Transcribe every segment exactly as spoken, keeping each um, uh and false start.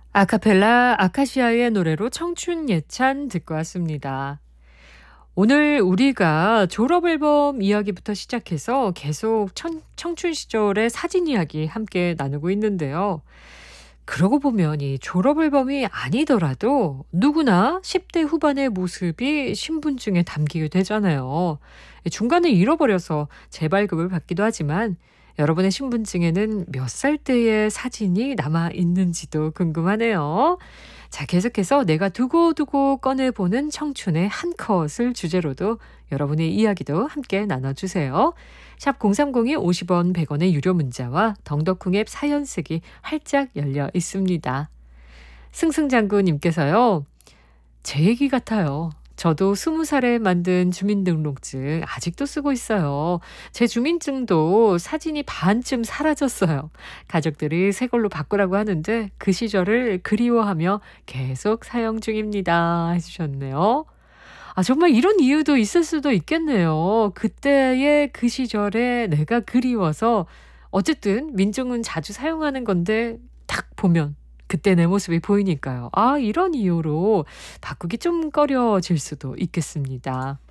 아카펠라 아카시아의 노래로 청춘 예찬 듣고 왔습니다. 오늘 우리가 졸업 앨범 이야기부터 시작해서 계속 청, 청춘 시절의 사진 이야기 함께 나누고 있는데요. 그러고 보면 이 졸업 앨범이 아니더라도 누구나 십 대 후반의 모습이 신분증에 담기게 되잖아요. 중간에 잃어버려서 재발급을 받기도 하지만 여러분의 신분증에는 몇 살 때의 사진이 남아 있는지도 궁금하네요. 자, 계속해서 내가 두고두고 꺼내보는 청춘의 한 컷을 주제로도 여러분의 이야기도 함께 나눠주세요. 샵 공삼공이 오십 원 백 원의 유료 문자와 덩덕쿵 앱 사연 쓰기 활짝 열려 있습니다. 승승장구님께서요. 제 얘기 같아요. 저도 스무 살에 만든 주민등록증 아직도 쓰고 있어요. 제 주민증도 사진이 반쯤 사라졌어요. 가족들이 새 걸로 바꾸라고 하는데 그 시절을 그리워하며 계속 사용 중입니다. 해주셨네요. 아, 정말 이런 이유도 있을 수도 있겠네요. 그때의 그 시절에 내가 그리워서 어쨌든 민증은 자주 사용하는 건데 딱 보면 그때 내 모습이 보이니까요. 아, 이런 이유로 바꾸기 좀 꺼려질 수도 있겠습니다.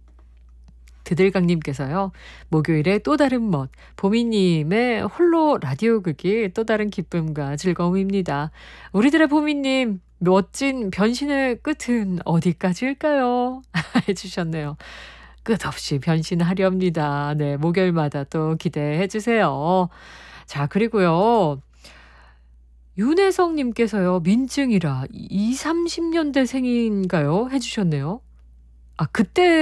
드들강님께서요. 목요일에 또 다른 멋, 보미님의 홀로 라디오 극이 또 다른 기쁨과 즐거움입니다. 우리들의 보미님, 멋진 변신의 끝은 어디까지일까요? 해주셨네요. 끝없이 변신하렵니다. 네, 목요일마다 또 기대해 주세요. 자, 그리고요. 윤혜성님께서요. 민증이라 이삼십 년대생인가요? 해주셨네요. 아, 그때